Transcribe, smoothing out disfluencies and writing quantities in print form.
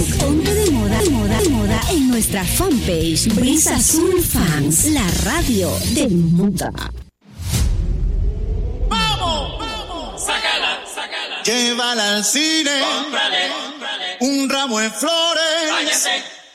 Ponte de moda, moda en nuestra fanpage Brisa Azul Fans, la radio de moda. ¡Vamos! ¡Sácala! Llévala al cine. ¡Cómprale! Un ramo de flores. ¡Váyase!